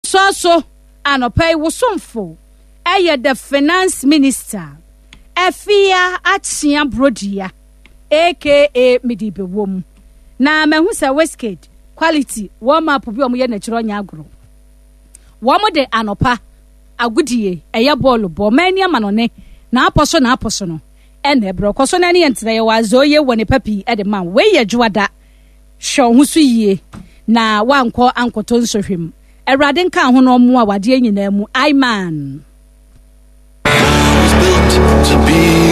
so anopai wosomfo the finance minister Efia Achia Brodia aka Midibewom na mehu se Westgate quality warm up bi omo ye natural nyagro womo de anopa agudie eye ball bo mani amanone na aposo no ene bro koso na ne yentre ye wazoye woni papi e de man we ye juada hwo husu yie na wanko ankoto nsohwem Erade nka ho no mo a wade nyina mu I man